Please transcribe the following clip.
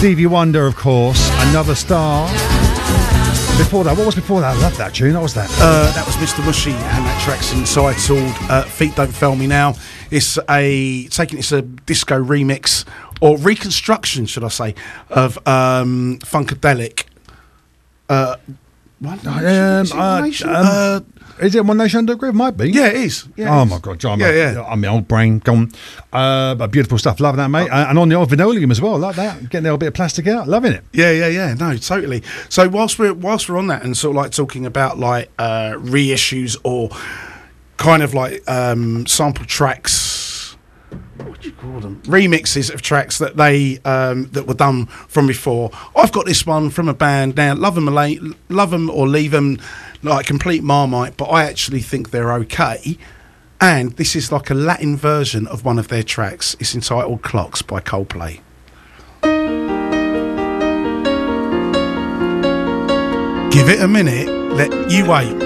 Stevie Wonder, of course, Another Star. Before that, what was before that? I love that tune. What was that? That was Mr. Mushy, and that track's entitled Feet Don't Fail Me Now. It's a disco remix, or reconstruction, should I say, of Funkadelic. Is it One Nation Under Groove? Might be. Yeah, it is. Yeah, oh my God, John! Yeah. I mean, old brain gone. But beautiful stuff. Love that, mate. And on the old Vinolium as well. Like that. Getting a little bit of plastic out. Loving it. Yeah. No, totally. So whilst we're on that, and sort of like talking about like reissues or kind of like sample tracks, what do you call them? Remixes of tracks that they that were done from before. I've got this one from a band now. Love 'em or leave 'em. Like complete Marmite, but I actually think they're okay. And this is like a Latin version of one of their tracks. It's entitled Clocks by Coldplay. Give it a minute, let you wait.